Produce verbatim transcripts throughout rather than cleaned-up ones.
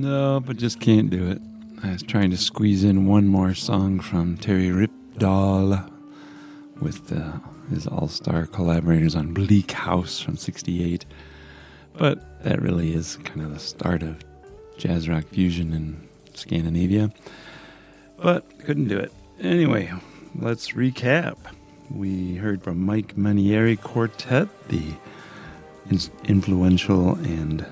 No, but just can't do it. I was trying to squeeze in one more song from Terry Ripdahl with uh, his all-star collaborators on Bleak House from sixty-eight. But that really is kind of the start of jazz rock fusion in Scandinavia. But couldn't do it. Anyway, let's recap. We heard from Mike Manieri Quartet, the influential and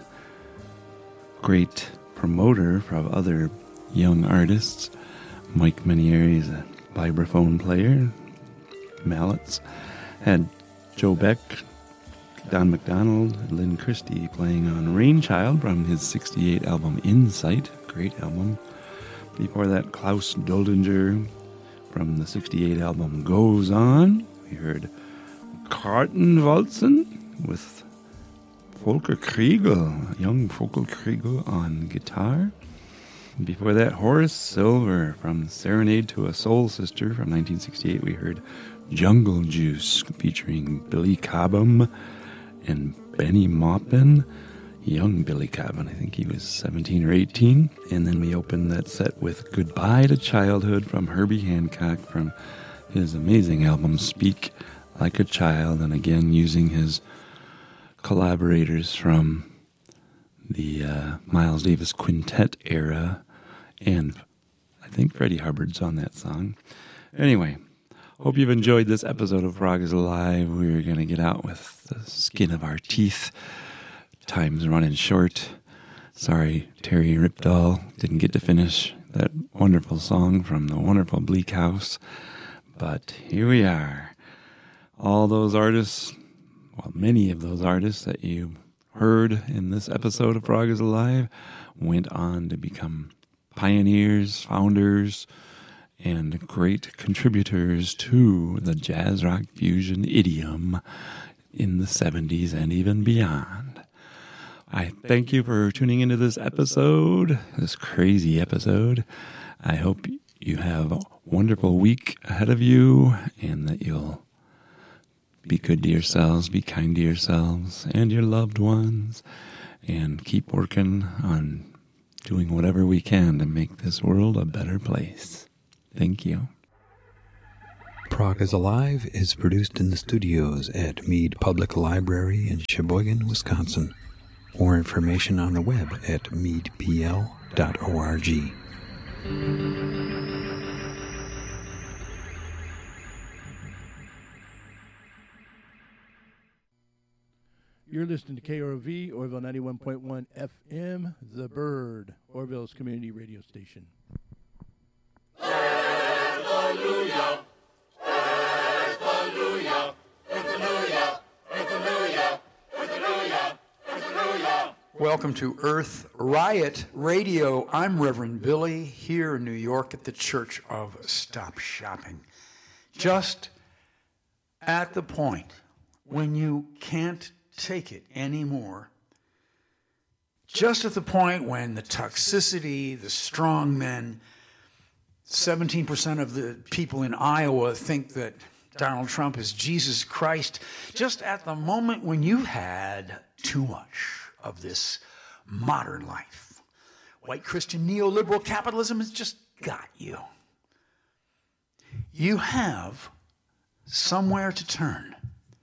great promoter of other young artists. Mike Manieri is a vibraphone player, mallets. Had Joe Beck, Don McDonald, Lynn Christie playing on Rainchild from his sixty-eight album Insight, great album. Before that, Klaus Doldinger from the sixty-eight album Goes On. We heard Kartenwalzen with Volker Kriegel, young Volker Kriegel on guitar. Before that, Horace Silver from Serenade to a Soul Sister from nineteen sixty-eight. We heard Jungle Juice featuring Billy Cobham and Benny Maupin. Young Billy Cobham, I think he was seventeen or eighteen. And then we opened that set with Goodbye to Childhood from Herbie Hancock from his amazing album Speak Like a Child, and again using his collaborators from the uh, Miles Davis Quintet era, and I think Freddie Hubbard's on that song. Anyway, hope you've enjoyed this episode of Frog is Alive. We're going to get out with the skin of our teeth. Time's running short. Sorry, Terry Ripdahl didn't get to finish that wonderful song from the wonderful Bleak House, but here we are. All those artists, well, many of those artists that you heard in this episode of Frog is Alive went on to become pioneers, founders, and great contributors to the jazz rock fusion idiom in the seventies and even beyond. I thank you for tuning into this episode, this crazy episode. I hope you have a wonderful week ahead of you and that you'll be good to yourselves, be kind to yourselves and your loved ones, and keep working on doing whatever we can to make this world a better place. Thank you. Prog is Alive is produced in the studios at Mead Public Library in Sheboygan, Wisconsin. More information on the web at mead p l dot org. You're listening to K R O V, Orville ninety-one point one F M, The Bird, Orville's community radio station. Hallelujah, hallelujah, hallelujah, hallelujah, hallelujah, hallelujah. Welcome to Earth Riot Radio. I'm Reverend Billy here in New York at the Church of Stop Shopping. Just at the point when you can't take it anymore. Just at the point when the toxicity, the strong men, seventeen percent of the people in Iowa think that Donald Trump is Jesus Christ. Just at the moment when you've had too much of this modern life. White Christian neoliberal capitalism has just got you. You have somewhere to turn.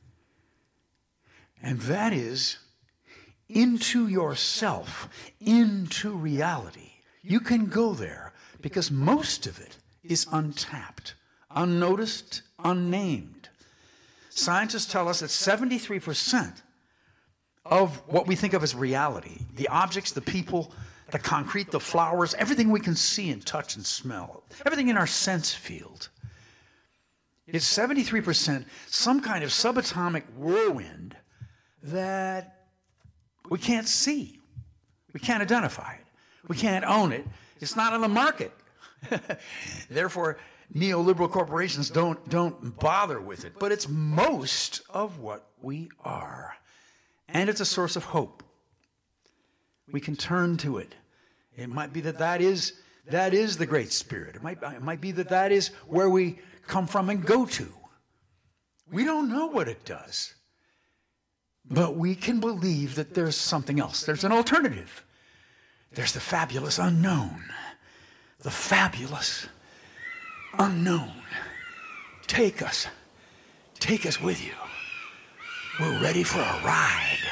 And that is into yourself, into reality. You can go there because most of it is untapped, unnoticed, unnamed. Scientists tell us that seventy-three percent of what we think of as reality, the objects, the people, the concrete, the flowers, everything we can see and touch and smell, everything in our sense field, is seventy-three percent some kind of subatomic whirlwind that we can't see. We can't identify it. We can't own it. It's not on the market. Therefore, neoliberal corporations don't, don't bother with it. But it's most of what we are. And it's a source of hope. We can turn to it. It might be that that is, that is the Great Spirit. It might, it might be that that is where we come from and go to. We don't know what it does. But we can believe that there's something else. There's an alternative. There's the fabulous unknown. The fabulous unknown. Take us. Take us with you. We're ready for a ride.